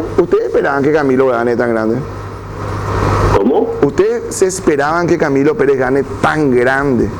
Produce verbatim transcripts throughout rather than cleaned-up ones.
¿Ustedes esperaban que Camilo gane tan grande? ¿Cómo? ¿Ustedes se esperaban que Camilo Pérez gane tan grande?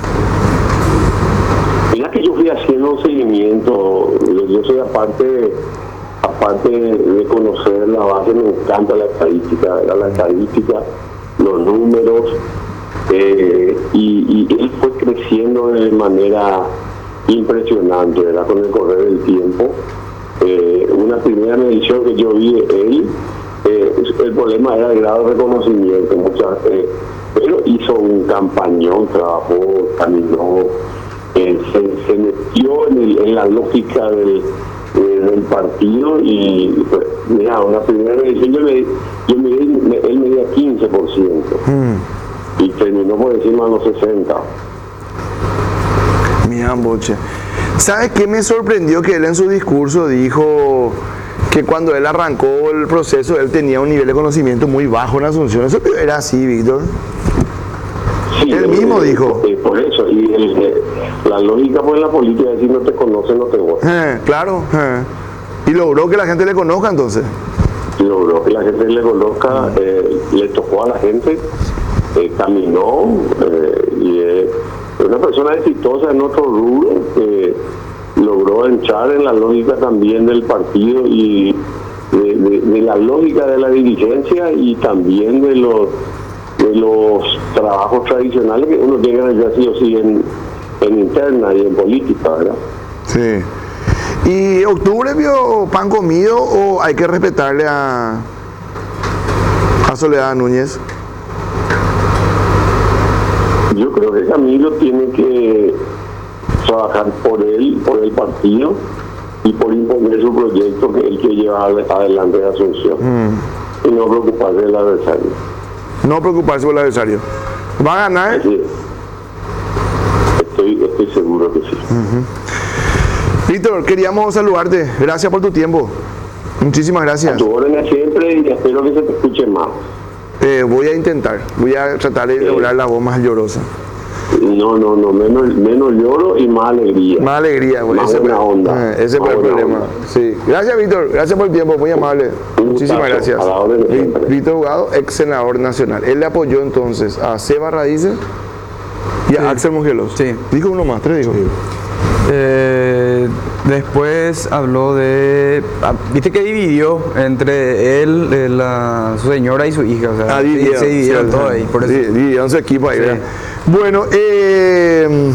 Mira que yo fui haciendo un seguimiento, yo soy aparte, aparte de conocer la base, me encanta la estadística, ¿verdad? La estadística, los números, eh, y, y él fue creciendo de manera impresionante, ¿verdad? Con el correr del tiempo. Eh, una primera medición que yo vi de él, eh, el problema era el grado de reconocimiento, muchas, eh, pero hizo un campañón, trabajó, caminó, eh, se, se metió en, el, en la lógica del, eh, del partido y pues, mira, una primera medición yo me, yo me, me, él medía quince por ciento mm. y terminó por encima de los sesenta. Mira, Boche. ¿Sabes qué me sorprendió? Que él en su discurso dijo que cuando él arrancó el proceso, él tenía un nivel de conocimiento muy bajo en Asunción. ¿Eso era así, Víctor? Sí, él mismo eh, dijo. Eh, por eso, y el, eh, la lógica pues en la política es si no te conoce, no te vota. Eh, claro. Eh. Y logró que la gente le conozca entonces. Logró que la gente le conozca, eh, le tocó a la gente, eh, caminó, eh, y es eh, una persona exitosa en otro rubro que logró entrar en la lógica también del partido y de, de, de la lógica de la dirigencia y también de los de los trabajos tradicionales que uno tiene que hacer sí o sí en, en interna y en política, ¿verdad? Sí. ¿Y octubre vio pan comido o hay que respetarle a, a Soledad Núñez? Yo creo que Camilo tiene que trabajar por él, por el partido y por imponer su proyecto que él quiere llevar adelante de Asunción mm. y no preocuparse del adversario. No preocuparse por el adversario. ¿Va a ganar? Sí. Estoy, estoy seguro que sí. Uh-huh. Víctor, queríamos saludarte. Gracias por tu tiempo. Muchísimas gracias. A tu orden siempre y espero que se te escuche más. Eh, voy a intentar. Voy a tratar de lograr la voz más llorosa. No, no, no. Menos, menos lloro y más alegría. Más alegría, güey. Más ese buena fue, onda. Eh, ese más fue el problema. Onda. Sí. Gracias, Víctor. Gracias por el tiempo. Muy amable. Un Muchísimas gustazo. gracias. A la orden siempre. Víctor Hugado, ex senador nacional. Él le apoyó entonces a Seba Raíces y a sí. Axel Mongelos. Sí. Dijo uno más, tres dijo. Sí. Eh, después habló de... Viste que dividió entre él, eh, la, su señora y su hija. O sea, ah, dividieron, se, se dividieron sí, todo ahí. Por eso. Dividieron su equipo ahí. Sí. Bueno, eh,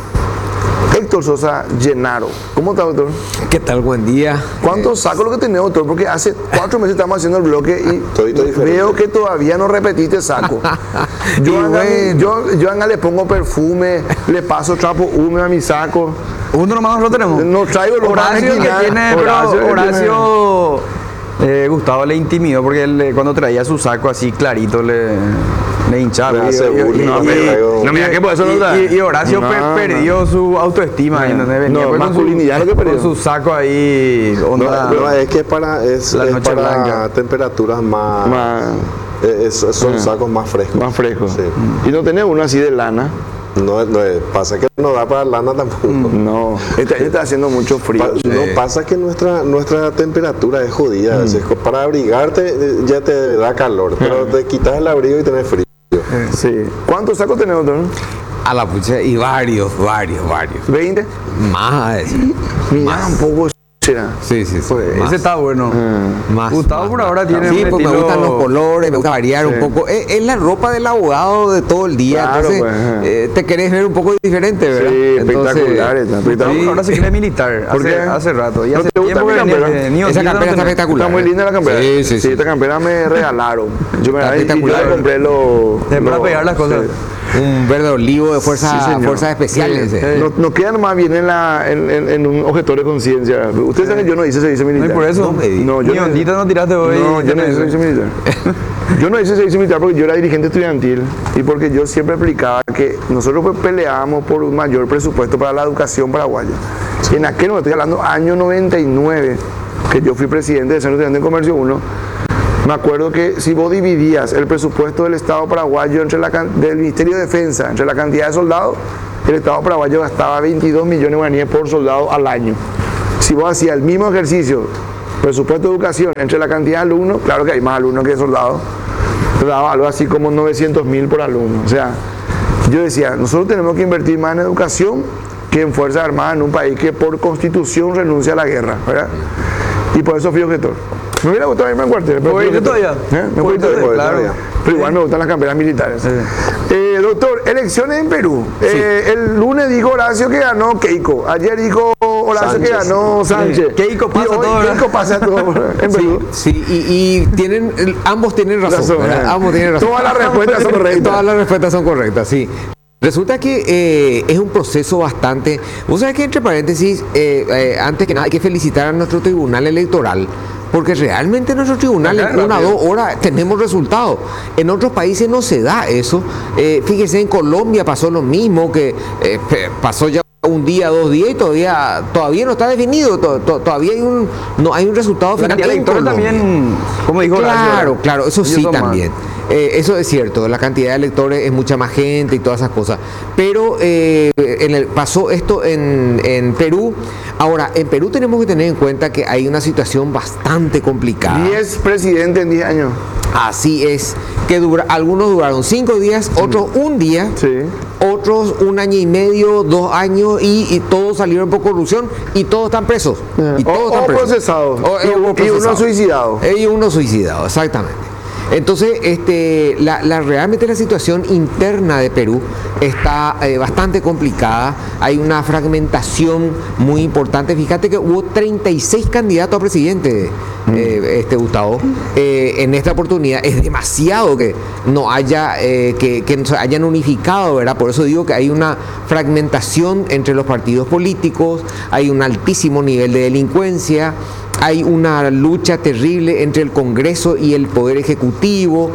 Héctor Sosa Llenaro. ¿Cómo está, doctor? ¿Qué tal? Buen día. ¿Cuántos sacos lo que tenés, doctor? Porque hace cuatro meses estamos haciendo el bloque y Todito veo que todavía no repetiste saco. Yo, anga, bueno. yo, yo anga le pongo perfume, le paso trapo húmedo a mi saco. Uno nomás lo tenemos. No traigo los Horacio que tiene, Horacio, pero Horacio eh, Gustavo le intimidó porque él, cuando traía su saco así clarito le, le hinchaba. Y, y, y, no, y, no, mira que por eso no y, y Horacio no, per, perdió no. su autoestima. No, venía no, pues masculinidad con, lo que perdió. Con su saco ahí. Onda, no, no, es que para, es, es para blanca. temperaturas más. más es, son ah, sacos más frescos. Más frescos. Sí. Y no tenés uno así de lana. No, no, pasa que no da para lana tampoco. No, este año está haciendo mucho frío. Pa, sí. No, pasa que nuestra nuestra temperatura es jodida. Mm. Veces, para abrigarte ya te da calor, pero te quitas el abrigo y tenés frío. Sí. ¿Cuántos sacos tenés, doctor? A la pucha, y varios, varios, varios. ¿veinte? Más. Mira, más. Un poco. Sí, sí, sí. Ese está bueno. Mm. Más, Gustavo más, por ahora más, tiene sí, un pues estilo... me gustan los colores, me gusta variar sí. un poco. Es, es la ropa del abogado de todo el día. Claro, entonces pues, eh, te querés ver un poco diferente, ¿verdad? Sí, espectacular. Entonces, sí. Ahora se cree militar. Hace, hace rato. Y ¿No hace te gusta tiempo mi campera? Que ni, ni esa campera está espectacular. Está muy linda la campera. Sí, sí, sí. sí esta campera me regalaron. Yo me la espectacular. Yo compré los... Para pegar las cosas. Sí. Un verde olivo de fuerza, sí, fuerzas especiales. Sí, sí. No, no quedan más bien en, la, en, en, en un objetor de conciencia. Ustedes saben que yo no hice servicio militar. No, y por eso. No, yo ni no, ondita no tiraste hoy. No, yo no hice servicio militar. Yo no hice servicio militar porque yo era dirigente estudiantil y porque yo siempre explicaba que nosotros pues peleábamos por un mayor presupuesto para la educación paraguaya. Sí. En aquel momento, estoy hablando año noventa y nueve, que yo fui presidente del Centro Estudiantil de Comercio uno. Me acuerdo que si vos dividías el presupuesto del Estado paraguayo entre la del Ministerio de Defensa, entre la cantidad de soldados, el Estado paraguayo gastaba veintidós millones de guaraníes por soldado al año. Si vos hacías el mismo ejercicio presupuesto de educación entre la cantidad de alumnos, claro que hay más alumnos que soldados, daba algo así como novecientos mil por alumno. O sea, yo decía, nosotros tenemos que invertir más en educación que en Fuerzas Armadas en un país que por constitución renuncia a la guerra, ¿verdad? Y por eso fui objetor. Me hubiera gustado irme en cuartel. ¿Puedo irte todavía? ¿Eh? Me ¿Puedo irte? Claro. Pero igual me gustan las camperas militares. Sí. Eh, doctor, elecciones en Perú. Sí. Eh, el lunes dijo Horacio que ganó Keiko. Ayer dijo Horacio Sánchez. que ganó Sánchez. Sí. Keiko pasa y hoy todo. Keiko pasa todo en Perú. Sí, sí. Y, y tienen, ambos tienen razón. razón ¿verdad? Ambos tienen razón. Todas las respuestas son correctas. Todas las respuestas son correctas, sí. Resulta que eh, es un proceso bastante... Vos sabés que, entre paréntesis, eh, eh, antes que nada hay que felicitar a nuestro tribunal electoral, porque realmente nuestro tribunal en una o dos horas tenemos resultados. En otros países no se da eso. Eh, fíjese, en Colombia pasó lo mismo, que eh, pasó ya un día, dos días y todavía todavía no está definido, to, to, todavía hay un no hay un resultado final. La cantidad de también, como dijo Claro, Horacio, claro, eso sí también. Eh, eso es cierto, la cantidad de electores es mucha más gente y todas esas cosas. Pero eh, en el, pasó esto en, en Perú. Ahora, en Perú tenemos que tener en cuenta que hay una situación bastante complicada. diez presidentes en diez años. Así es, que dura, algunos duraron cinco días, otros un día, sí. otros un año y medio, dos años, y, y todos salieron por corrupción y todos están presos. Yeah. Y todos o, están o presos. procesados. O, y, o y uno suicidado. Y uno suicidado, exactamente. Entonces, este, la, la, realmente la situación interna de Perú está eh, bastante complicada. Hay una fragmentación muy importante. Fíjate que hubo treinta y seis candidatos a presidente, eh, este Gustavo. Eh, en esta oportunidad es demasiado que no haya, eh, que, que no se hayan unificado, ¿verdad? Por eso digo que hay una fragmentación entre los partidos políticos, hay un altísimo nivel de delincuencia. Hay una lucha terrible entre el Congreso y el Poder Ejecutivo.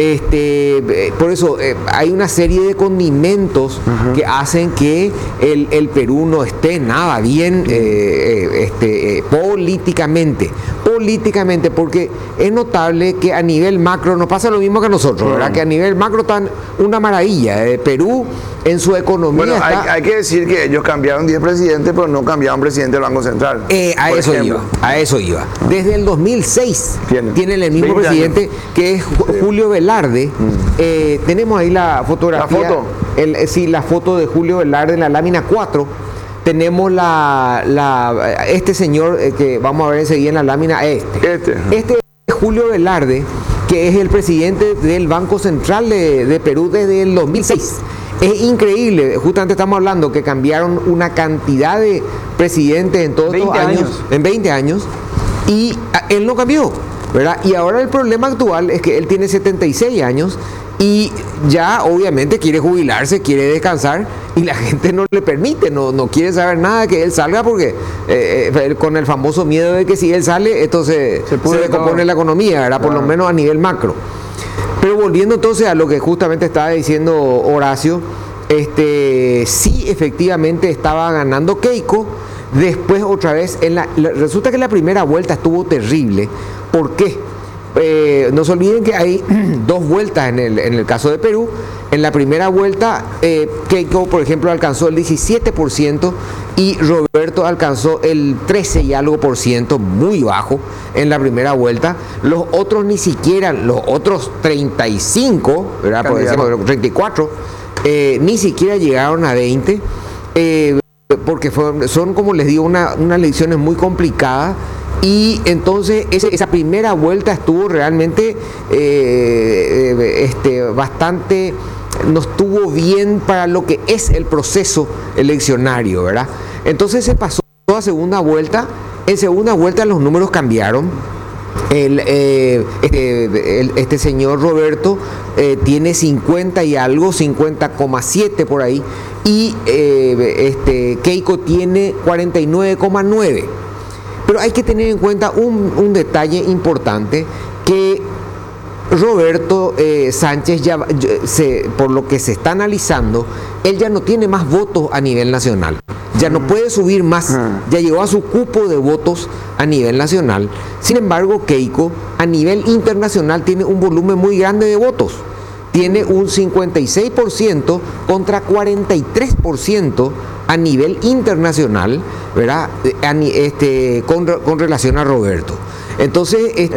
Este, por eso eh, hay una serie de condimentos uh-huh. que hacen que el, el Perú no esté nada bien eh, este, eh, políticamente. Políticamente, porque es notable que a nivel macro nos pasa lo mismo que a nosotros, ¿verdad? Uh-huh. Que a nivel macro están una maravilla. Eh, Perú en su economía. Bueno, está... hay, hay que decir que ellos cambiaron diez presidentes, pero no cambiaron presidente del Banco Central. Eh, a eso ejemplo. iba, a eso iba. Desde el dos mil seis tienen, tienen el mismo presidente años. que es Julio Velarde. Mm. Eh, tenemos ahí la fotografía. ¿La foto? El, sí, la foto de Julio Velarde en la lámina cuatro. Tenemos la, la este señor eh, que vamos a ver enseguida en la lámina, este. Este. Este es Julio Velarde, que es el presidente del Banco Central de, de Perú desde el dos mil seis. Es increíble, justamente estamos hablando que cambiaron una cantidad de presidentes en todos estos años, años, en veinte años, y él no cambió, ¿verdad? Y ahora el problema actual es que él tiene setenta y seis años y ya obviamente quiere jubilarse, quiere descansar, y la gente no le permite, no, no quiere saber nada de que él salga, porque eh, eh, con el famoso miedo de que si él sale, esto se, se, se descompone la economía, ¿verdad? Por claro. lo menos a nivel macro. Pero volviendo entonces a lo que justamente estaba diciendo Horacio, este, sí efectivamente estaba ganando Keiko. Después otra vez, en la, resulta que la primera vuelta estuvo terrible. ¿Por qué? Eh, no se olviden que hay dos vueltas en el, en el caso de Perú. En la primera vuelta, eh, Keiko, por ejemplo, alcanzó el diecisiete por ciento y Roberto alcanzó el trece y algo por ciento, muy bajo en la primera vuelta. Los otros ni siquiera, los otros treinta y cinco, ¿verdad? Por ejemplo, treinta y cuatro, eh, ni siquiera llegaron a veinte, eh, porque fueron, son, como les digo, una, unas elecciones muy complicadas. Y entonces ese, esa primera vuelta estuvo realmente eh, este, bastante, no estuvo bien para lo que es el proceso eleccionario, ¿verdad? Entonces se pasó a segunda vuelta. En segunda vuelta los números cambiaron. El, eh, este, el, este señor Roberto eh, tiene cincuenta y algo, cincuenta coma siete por ahí, y eh, este, Keiko tiene cuarenta y nueve coma nueve. Pero hay que tener en cuenta un, un detalle importante, que Roberto eh, Sánchez, ya, se, por lo que se está analizando, él ya no tiene más votos a nivel nacional. Ya no puede subir más, ya llegó a su cupo de votos a nivel nacional. Sin embargo, Keiko a nivel internacional tiene un volumen muy grande de votos. tiene un cincuenta y seis por ciento contra cuarenta y tres por ciento a nivel internacional, ¿verdad? Este, con, con relación a Roberto. Entonces,